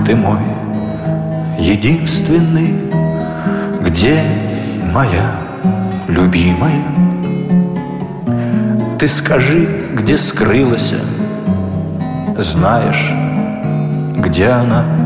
ты мой единственный, где моя любимая? Ты скажи, где скрылась, знаешь, где она?